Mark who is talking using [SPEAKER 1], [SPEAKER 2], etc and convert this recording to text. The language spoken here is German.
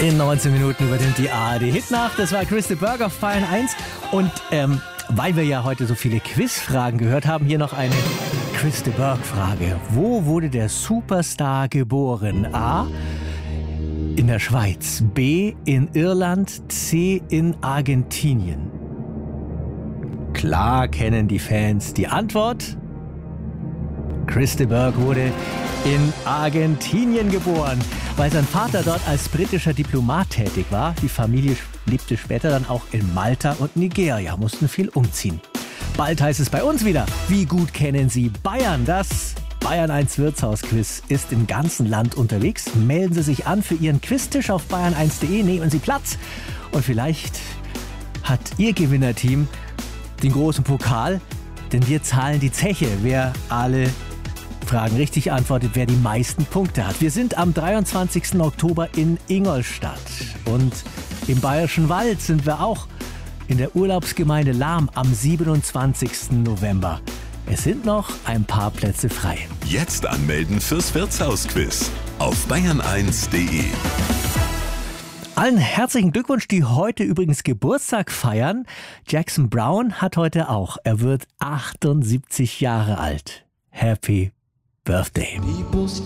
[SPEAKER 1] In 19 Minuten übernimmt die ARD Hitnacht. Das war Chris de Burgh auf Bayern 1. Und weil wir ja heute so viele Quizfragen gehört haben, hier noch eine Chris de Burgh-Frage. Wo wurde der Superstar geboren? A. in der Schweiz, B. in Irland, C. in Argentinien. Klar kennen die Fans die Antwort. Chris de Burgh wurde in Argentinien geboren, weil sein Vater dort als britischer Diplomat tätig war. Die Familie lebte später dann auch in Malta und Nigeria, mussten viel umziehen. Bald heißt es bei uns wieder, wie gut kennen Sie Bayern? Das Bayern 1 Wirtshausquiz ist im ganzen Land unterwegs. Melden Sie sich an für Ihren Quiztisch auf bayern1.de, nehmen Sie Platz. Und vielleicht hat Ihr Gewinnerteam den großen Pokal, denn wir zahlen die Zeche, wer alle Fragen richtig antwortet, wer die meisten Punkte hat. Wir sind am 23. Oktober in Ingolstadt und im Bayerischen Wald sind wir auch in der Urlaubsgemeinde Lahm am 27. November. Es sind noch ein paar Plätze frei.
[SPEAKER 2] Jetzt anmelden fürs Wirtshausquiz auf bayern1.de.
[SPEAKER 1] Allen herzlichen Glückwunsch, die heute übrigens Geburtstag feiern. Jackson Browne hat heute auch. Er wird 78 Jahre alt. Happy Birthday.